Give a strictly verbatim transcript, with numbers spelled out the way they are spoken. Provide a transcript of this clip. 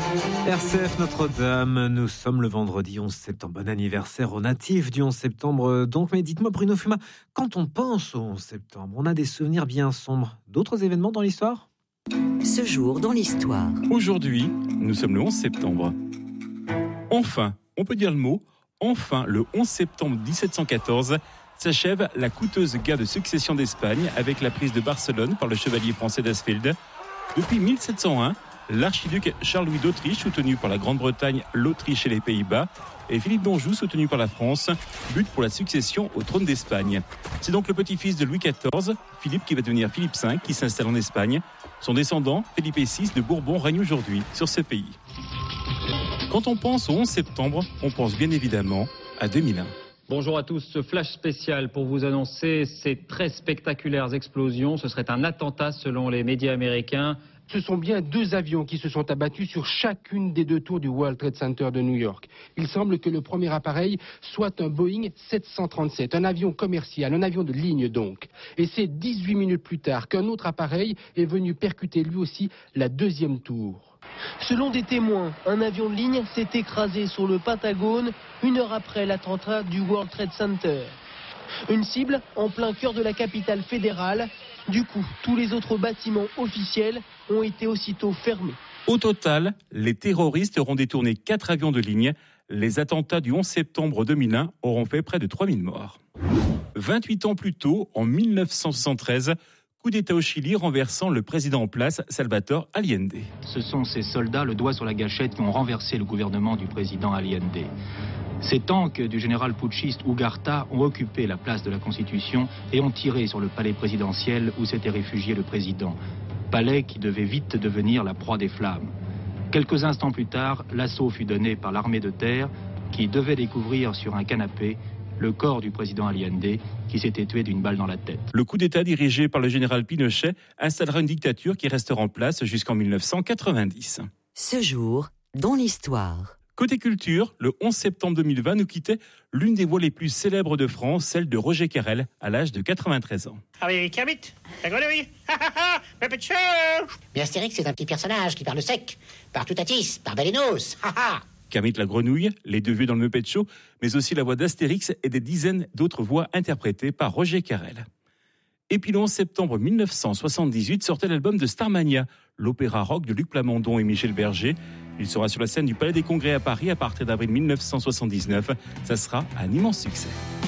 R C F Notre-Dame, nous sommes le vendredi onze septembre. Bon anniversaire aux natifs du onze septembre. Donc, mais dites-moi Bruno Fuma, quand on pense au onze septembre, on a des souvenirs bien sombres. D'autres événements dans l'histoire ? Ce jour dans l'histoire. Aujourd'hui, nous sommes le onze septembre. Enfin, on peut dire le mot, enfin, le onze septembre dix-sept cent quatorze, s'achève la coûteuse guerre de succession d'Espagne avec la prise de Barcelone par le chevalier français d'Asfield. Depuis mille sept cent un, l'archiduc Charles-Louis d'Autriche, soutenu par la Grande-Bretagne, l'Autriche et les Pays-Bas, et Philippe d'Anjou, soutenu par la France, butent pour la succession au trône d'Espagne. C'est donc le petit-fils de Louis quatorze, Philippe, qui va devenir Philippe cinq, qui s'installe en Espagne. Son descendant, Philippe six de Bourbon, règne aujourd'hui sur ce pays. Quand on pense au onze septembre, on pense bien évidemment à deux mille un. Bonjour à tous, ce flash spécial pour vous annoncer ces très spectaculaires explosions. Ce serait un attentat selon les médias américains. Ce sont bien deux avions qui se sont abattus sur chacune des deux tours du World Trade Center de New York. Il semble que le premier appareil soit un Boeing sept cent trente-sept, un avion commercial, un avion de ligne donc. Et c'est dix-huit minutes plus tard qu'un autre appareil est venu percuter lui aussi la deuxième tour. Selon des témoins, un avion de ligne s'est écrasé sur le Pentagone une heure après l'attentat du World Trade Center. Une cible en plein cœur de la capitale fédérale. Du coup, tous les autres bâtiments officiels ont été aussitôt fermés. Au total, les terroristes auront détourné quatre avions de ligne. Les attentats du onze septembre deux mille un auront fait près de trois mille morts. vingt-huit ans plus tôt, en mille neuf cent soixante-treize, coup d'État au Chili renversant le président en place, Salvador Allende. Ce sont ces soldats, le doigt sur la gâchette, qui ont renversé le gouvernement du président Allende. Ces tanks du général putschiste Ugarte ont occupé la place de la Constitution et ont tiré sur le palais présidentiel où s'était réfugié le président. Palais qui devait vite devenir la proie des flammes. Quelques instants plus tard, l'assaut fut donné par l'armée de terre qui devait découvrir sur un canapé le corps du président Allende qui s'était tué d'une balle dans la tête. Le coup d'État dirigé par le général Pinochet installera une dictature qui restera en place jusqu'en mille neuf cent quatre-vingt-dix. Ce jour dans l'histoire. Côté culture, le onze septembre deux mille vingt nous quittait l'une des voix les plus célèbres de France, celle de Roger Carrel, à l'âge de quatre-vingt-treize ans. Ah oui, Kermit, la grenouille, Muppet Show. Mais Astérix, c'est un petit personnage qui parle sec, par Toutatis, par Balenos, Kermit la grenouille, les deux vieux dans le Muppet Show, mais aussi la voix d'Astérix et des dizaines d'autres voix interprétées par Roger Carrel. Et puis le onze septembre mille neuf cent soixante-dix-huit sortait l'album de Starmania, l'opéra rock de Luc Plamondon et Michel Berger. Il sera sur la scène du Palais des Congrès à Paris à partir d'avril mille neuf cent soixante-dix-neuf. Ça sera un immense succès.